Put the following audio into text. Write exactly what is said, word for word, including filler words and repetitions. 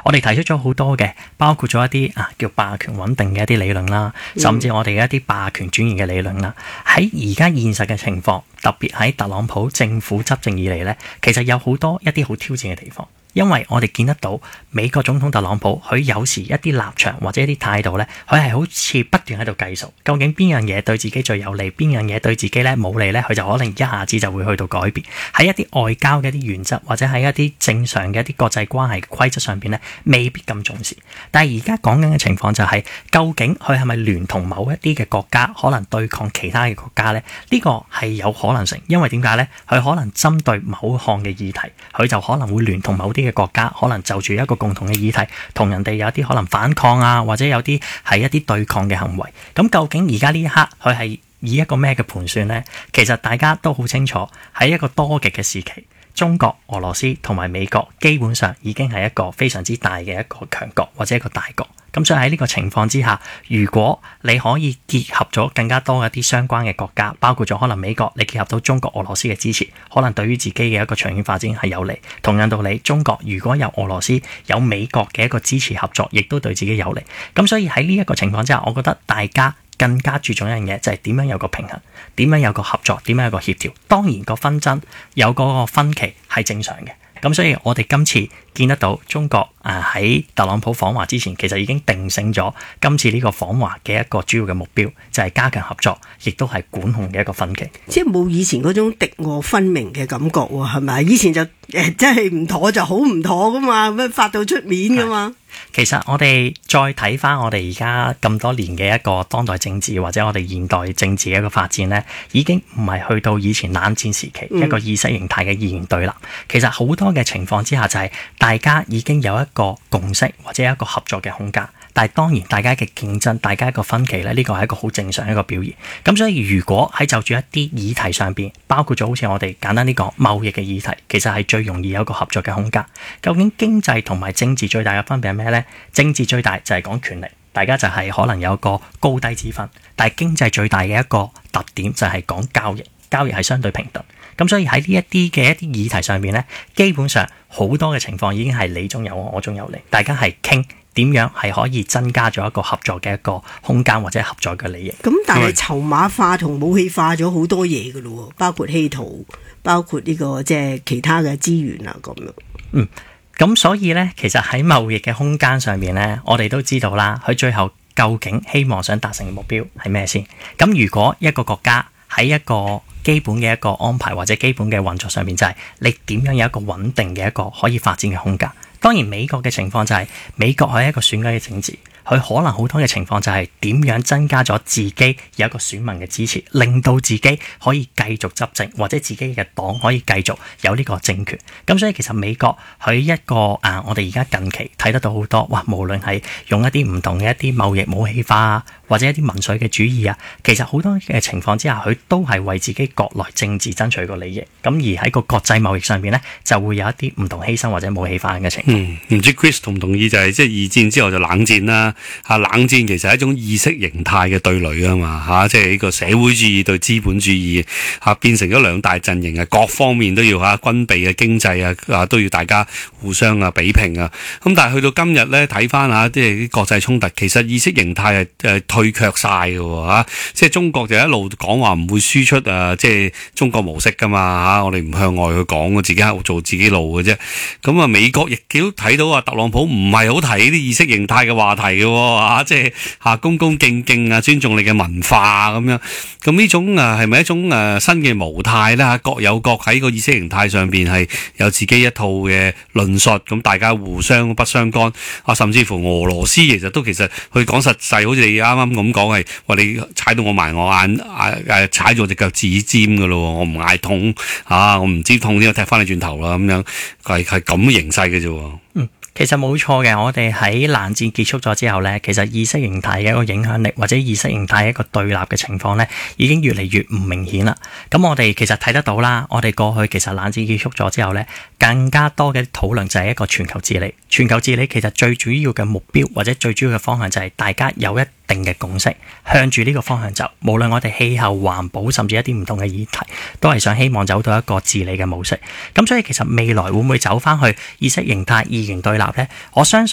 我哋提出咗好多嘅，包括咗一啲啊叫霸權穩定嘅一啲理論啦，甚至我哋嘅一啲霸權轉移嘅理論啦。喺而家現實嘅情況，特別喺特朗普政府執政以嚟呢，其實有好多一啲好挑戰嘅地方。因為我哋見得到美國總統特朗普，佢有時一啲立場或者一啲態度呢，佢係好似不斷喺度計數，究竟邊樣嘢對自己最有利，邊樣嘢對自己呢冇利呢，佢就可能一下子就會去到改變。喺一啲外交嘅一啲原則，或者喺一啲正常嘅一啲國際關係規則上邊呢，未必咁重視。但係而家講緊嘅情況就係、是，究竟佢係咪聯同某一啲嘅國家，可能對抗其他嘅國家呢？呢、這個係有可能性，因為點解呢？佢可能針對某項嘅議題，佢就可能會聯同某啲嘅國家，可能就住一個共同嘅議題，同人哋有啲可能反抗啊，或者有啲係一啲對抗嘅行為。咁究竟而家呢一刻佢係以一個咩嘅盤算呢？其實大家都好清楚，喺一個多極嘅時期，中國、俄羅斯同埋美國基本上已經係一個非常之大嘅一個強國或者一個大國。咁所以喺呢個情況之下，如果你可以結合咗更加多嘅一啲相關嘅國家，包括咗可能美國，你結合到中國、俄羅斯嘅支持，可能對於自己嘅一個長遠發展係有利。同樣道理，中國如果有俄羅斯、有美國嘅一個支持合作，亦都對自己有利。咁所以喺呢一個情況之下，我覺得大家更加注重一樣嘢，就係點樣有個平衡，點樣有個合作，點樣有個協調。當然個紛爭有嗰個分歧係正常嘅。咁所以我哋今次見得到中國啊喺特朗普訪華之前，其實已經定性咗今次呢個訪華嘅一個主要嘅目標，就係加強合作，亦都係管控嘅一個分歧。 即係冇以前嗰種敵我分明嘅感覺喎，係咪？以前就誒真係唔妥就好唔妥噶嘛，咁發到出面噶嘛。 其實我哋再睇翻我哋而家咁多年嘅一個當代政治或者我哋現代政治嘅一個發展呢，已經唔係去到以前冷戰時期、嗯、一個意識形態嘅二元對立。其實好多嘅情況之下就係大家已經有一個共識或者一個合作嘅空間。但係當然大家嘅競爭，大家一個分歧咧，呢個係一個好正常一個表現。咁所以如果喺就住一啲議題上邊，包括咗好似我哋簡單啲講貿易嘅議題，其實係最容易有一個合作嘅空間。究竟經濟同埋政治最大嘅分別係咩呢？政治最大就係講權力，大家就係可能有個高低之分。但係經濟最大嘅一個特點就係講交易，交易係相對平等。咁所以喺呢一啲嘅一啲議題上邊呢，基本上好多嘅情況已經係你中有我，我中有你，大家係傾點樣係可以增加咗一個合作嘅一個空間或者合作嘅利益。 咁但係籌碼化同武器化咗好多嘢㗎咯，包括稀土，包括呢個即係其他嘅資源啊咁樣。 嗯，咁所以呢，其實喺貿易嘅空間上面呢，我哋都知道啦，佢最後究竟希望想達成嘅目標係咩先？咁如果一個國家喺一個基本嘅一個安排或者基本嘅運作上面，就係你點樣有一個穩定嘅一個可以發展嘅空間。當然美國嘅情況就係、是、美國係一個選舉嘅政治，佢可能好多嘅情況就係點樣增加咗自己有一個選民嘅支持，令到自己可以繼續執政，或者自己嘅黨可以繼續有呢個政權。咁所以其實美國佢一個啊，我哋而家近期睇得到好多，哇！無論係用一啲唔同嘅一啲貿易武器化啊，或者一啲民粹嘅主義啊，其實好多嘅情況之下，佢都係為自己國內政治爭取個利益。咁而喺個國際貿易上邊呢，就會有一啲唔同犧牲或者武器化嘅情況。 嗯，唔知 Chris 同唔同意就係即係二戰之後就冷戰啦。嚇，冷戰其實係一種意識形態嘅對壘啊嘛，嚇，即係呢個社會主義對資本主義嚇，變成咗兩大陣營啊，各方面都要嚇，軍備啊、經濟啊啊都要大家互相啊比拼啊。咁但係去到今日咧，睇翻嚇即係啲國際衝突，其實意識形態係誒退卻晒嘅喎嚇，即係中國就一路講話唔會輸出啊，即係中國模式噶嘛嚇，我哋唔向外去講，自己喺度做自己路嘅啫。咁啊，美國亦都睇到啊，特朗普唔係好提呢啲意識形態嘅話題嘅喎嚇，即係嚇恭恭敬敬啊，尊重你嘅文化咁樣。咁呢種啊係咪一種誒新嘅模態咧嚇？各有各喺個意識形態上邊係有自己一套嘅論述，咁大家互相不相干啊，甚至乎俄羅斯其實都其實佢講實際，好似你啱啱咁講係話你踩到我埋我眼誒踩咗隻腳趾尖嘅咯，我唔嗌痛嚇，我唔知痛點，我踢翻你轉頭啦咁樣，係係咁嘅形勢嘅啫喎。 嗯。其實冇錯嘅，我哋喺冷戰結束咗之後呢，其實意識形態嘅一個影響力或者意識形態一個對立嘅情況呢，已經越嚟越唔明顯啦。咁我哋其實睇得到啦，我哋過去其實冷戰結束咗之後呢，更加多嘅討論就係一個全球治理。全球治理其實最主要嘅目標或者最主要嘅方向就係大家有一定嘅共識，向住呢個方向走。無論我哋氣候、環保，甚至一啲唔同嘅議題，都係想希望走到一個治理嘅模式。咁所以其實未來會唔會走翻去意識形態二元對立呢？我相信